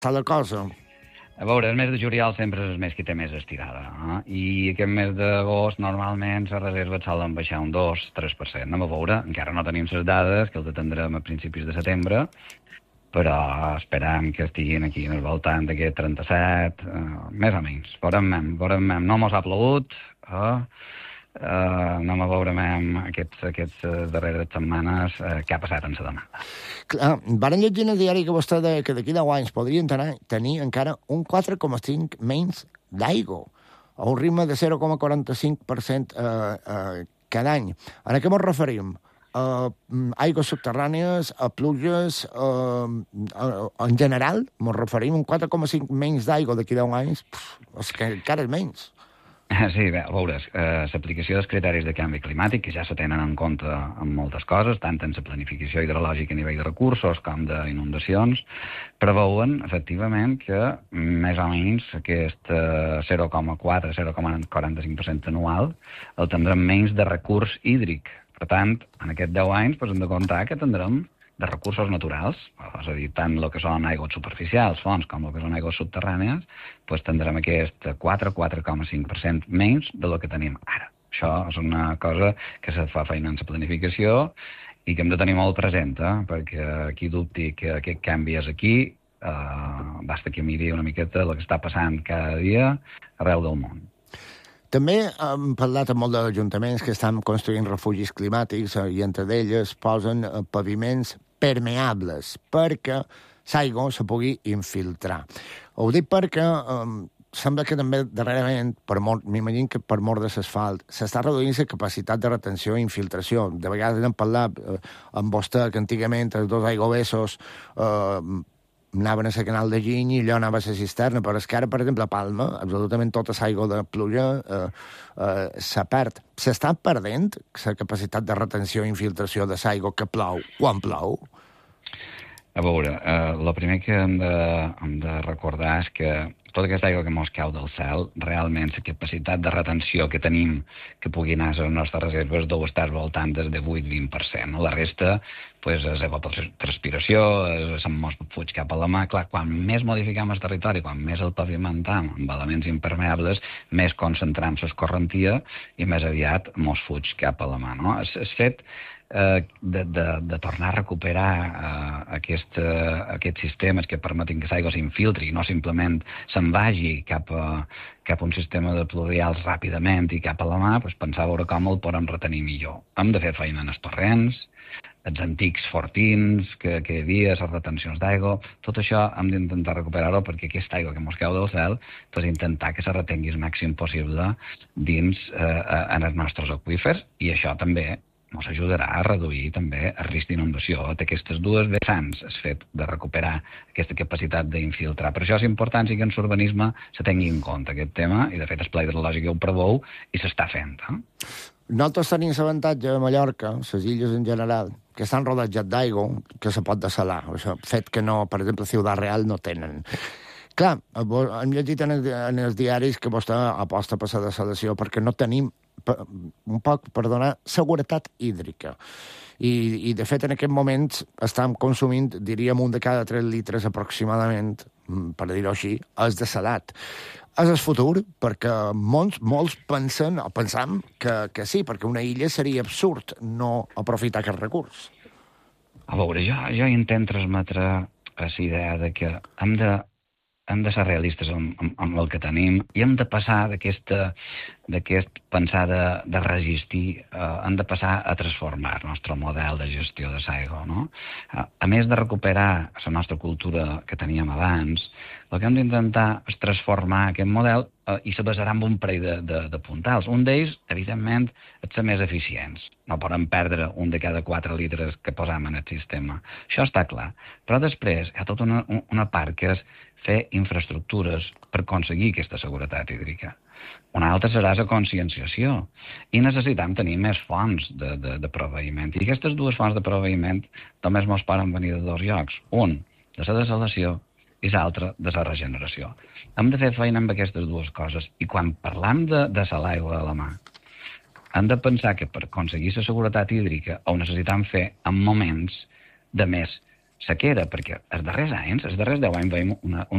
tal la cosa? A veure, el mes de juliol sempre és el mes que té més estirada, i aquest mes d'agost normalment les reserves solen baixar un 2-3%. Anem a veure, encara no tenim les dades, que els atendrem a principis de setembre, però esperam que estiguin aquí al voltant d'aquest 37, més o menys. Veurem, no mos ha plogut, anem a veure aquestes darreres setmanes què ha passat en la demanda. Clar, varen llegir en el diari que vostè deia que d'aquí 10 anys podrien tenir encara un 4,5 menys d'aigua, a un ritme de 0,45% cada any. A què ens referim? Aigües subterrànies, a pluges, en general, ens referim a un 4,5 menys d'aigua d'aquí 10 anys, és que encara és menys. Sí, bé, a veure, l'aplicació dels criteris de canvi climàtic, que ja se tenen en compte en moltes coses, tant en la planificació hidrològica a nivell de recursos com d'inundacions, preveuen, efectivament, que més o menys aquest 0,4-0,45% anual el tindrem menys de recurs hídric. Per tant, en aquests 10 anys hem de comptar que tindrem de recursos naturals, és a dir, tant el que són aigües superficials, fonts, com el que són aigües subterrànies, doncs tindrem aquest 4,5% menys del que tenim ara. Això és una cosa que se fa feina en la planificació i que hem de tenir molt present, perquè qui dubti que aquest canvi és aquí, basta que miri una miqueta el que està passant cada dia arreu del món. També hem parlat amb molts d'ajuntaments que estan construint refugis climàtics i entre d'elles posen paviments permeables perquè l'aigua se pugui infiltrar. Ho dic perquè sembla que també darrerament, m'imagino que per mort de l'asfalt, s'està reduint la capacitat de retenció i infiltració. De vegades hem parlat amb vostè que antigament els dos aiguavessos anaven a la canal de Giny i allò anava a la cisterna, però és que ara, per exemple, a Palma, absolutament tota l'aigua de pluja se perd. S'està perdent la capacitat de retenció i infiltració de l'aigua que plou quan plou? A veure, el primer que hem de recordar és que tota aquesta aigua que mos cau del cel, realment la capacitat de retenció que tenim que pugui anar a les nostres reserves deu estar al voltant des de 8-20%. La resta és evapotranspiració, se'n mos fuig cap a la mà. Clar, quan més modificam el territori, quan més el pavimentam amb elements impermeables, més concentrem l'escorrentia i més aviat mos fuig cap a la mà. El fet de tornar a recuperar aquests sistemes que permetin que l'aigua s'infiltri i no simplement se'n vagi cap a un sistema de pluvials ràpidament i cap a la mà, pensar a veure com el podem retenir millor. Hem de fer feina en els torrents, els antics fortins que hi havia, les retencions d'aigua, tot això hem d'intentar recuperar-ho perquè aquesta aigua que ens cau del cel, intentar que se retengui el màxim possible dins en els nostres aqüífers, i això també ens ajudarà a reduir també el risc d'inundació. Aquestes dues vessants, el fet de recuperar aquesta capacitat d'infiltrar. Per això és important que en l'urbanisme se tingui en compte aquest tema, i de fet el pla hidrològic ho preveu i s'està fent. Nosaltres tenim l'avantatge a Mallorca, les illes en general, que estan rodejats d'aigua, que se pot dessalar. Això, fet que no, per exemple, Ciutat Real no tenen. Clar, hem llegit en els diaris que vostè aposta per la dessalació perquè no tenim un poc, per donar seguretat hídrica. I de fet, en aquest moments estem consumint, diríem, 1 de cada 3 litres aproximadament, per dir-ho així, és dessalat. És el futur, perquè molts pensem que sí, perquè una illa seria absurd no aprofitar aquest recurs. A veure, jo intent transmetre la idea de que hem de ser realistes amb el que tenim i hem de passar d'aquest pensar de resistir, hem de passar a transformar el nostre model de gestió de l'aigua. A més de recuperar la nostra cultura que teníem abans, el que hem d'intentar és transformar aquest model i se basarà en un parell de puntals. Un d'ells, evidentment, és ser més eficients. No podem perdre 1 de cada 4 litres que posam en el sistema. Això està clar. Però després hi ha tota una part que és fer infraestructures per aconseguir aquesta seguretat hídrica. Una altra serà la conscienciació. I necessitem tenir més fonts de proveïment. I aquestes dues fonts de proveïment només ens poden venir de 2 llocs. Un, de la dessalació, i l'altre, de la regeneració. Hem de fer feina amb aquestes dues coses. I quan parlam de desalar aigua de la mà, hem de pensar que per aconseguir la seguretat hídrica ho necessitem fer en moments de més sequera, perquè els darrers 10 anys veiem una